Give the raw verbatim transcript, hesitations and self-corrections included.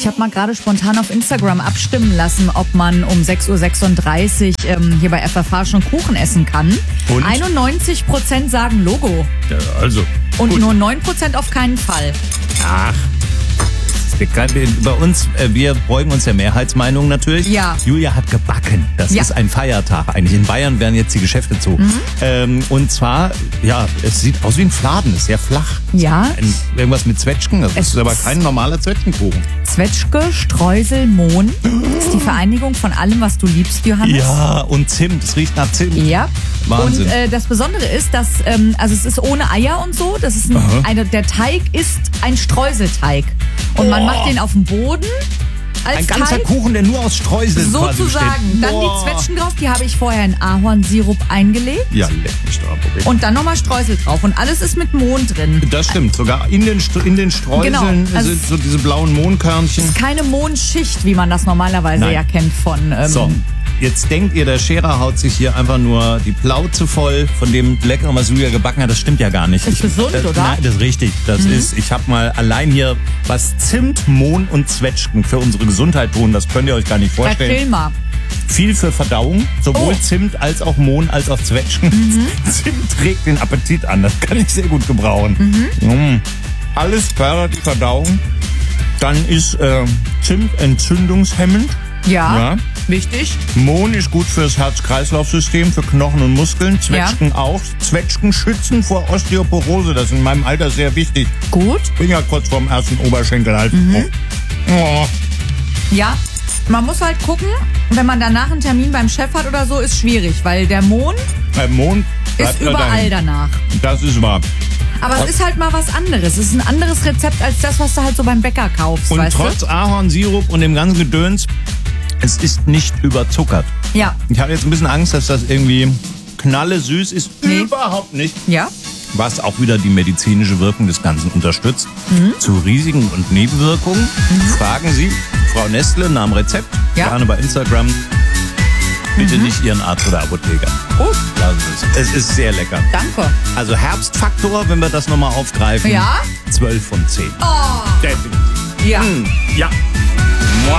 Ich habe mal gerade spontan auf Instagram abstimmen lassen, ob man um sechs Uhr sechsunddreißig ähm, hier bei F F H schon Kuchen essen kann. Und? einundneunzig Prozent sagen Logo. Ja, also. Und gut. nur neun Prozent auf keinen Fall. Ach. Wir kann, bei uns, äh, wir beugen uns der Mehrheitsmeinung natürlich. Ja. Julia hat gebacken. Das Ja. ist ein Feiertag eigentlich. In Bayern werden jetzt die Geschäfte zu. Mhm. Ähm, und zwar, ja, es sieht aus wie ein Fladen, ist sehr flach. Ja. Ein, irgendwas mit Zwetschgen. Das Es ist aber ist- kein normaler Zwetschgenkuchen. Zwetschge, Streusel, Mohn. Das ist die Vereinigung von allem, was du liebst, Johannes. Ja, und Zimt. Es riecht nach Zimt. Ja. Wahnsinn. Und äh, das Besondere ist, dass ähm, also es ist ohne Eier und so. Das ist ein, Aha. eine, der Teig ist ein Streuselteig und man Oh. macht den auf dem Boden als Ein ganzer Teig. Kuchen, der nur aus Streuseln quasi besteht. Sozusagen. Dann Boah. die Zwetschgen drauf, die habe ich vorher in Ahornsirup eingelegt. Ja, leck mich drauf. Okay. Und dann nochmal Streusel drauf. Und alles ist mit Mohn drin. Das stimmt. Sogar in den, St- in den Streuseln Genau, also sind so diese blauen Mohnkörnchen. Keine Mohnschicht, wie man das normalerweise Nein. ja kennt von... Ähm, So, jetzt denkt ihr, der Scherer haut sich hier einfach nur die Plauze voll von dem Leckeren, was Julia gebacken hat. Das stimmt ja gar nicht. Ist gesund, das, oder? Nein, das ist richtig. Das Mhm. ist, ich habe mal allein hier, was Zimt, Mohn und Zwetschgen für unsere Gesundheit tun, das könnt ihr euch gar nicht vorstellen. Erzähl mal. Viel für Verdauung, sowohl Oh. Zimt als auch Mohn als auch Zwetschgen. Mhm. Zimt regt den Appetit an, das kann ich sehr gut gebrauchen. Mhm. Mm. Alles fördert die Verdauung. Dann ist äh, Zimt entzündungshemmend. Ja, Ja. wichtig. Mohn ist gut fürs Herz-Kreislauf-System, für Knochen und Muskeln. Zwetschgen auch. Zwetschgen schützen vor Osteoporose. Das ist in meinem Alter sehr wichtig. Gut. Bin ja kurz vorm ersten Oberschenkel halt. Mhm. Oh. Ja, man muss halt gucken, wenn man danach einen Termin beim Chef hat oder so, ist schwierig, weil der Mohn Der Mond bleibt ist da überall dahin. danach. Das ist wahr. Aber es ist halt mal was anderes. Es ist ein anderes Rezept als das, was du halt so beim Bäcker kaufst, Und weißt trotz Ahornsirup und dem ganzen Gedöns, es ist nicht überzuckert. du? Ja. Ich habe jetzt ein bisschen Angst, dass das irgendwie knalle süß ist. Nee. Überhaupt nicht. Ja? Was auch wieder die medizinische Wirkung des Ganzen unterstützt. Mhm. Zu Risiken und Nebenwirkungen fragen Sie Frau Nestle nach dem Rezept. Ja. Gerne bei Instagram. Bitte nicht Ihren Arzt oder Apotheker. Gut, Lassen Sie es. Es ist sehr lecker. danke. Also Herbstfaktor, wenn wir das nochmal aufgreifen. Ja? zwölf von zehn. Oh, Definitiv. ja. Ja.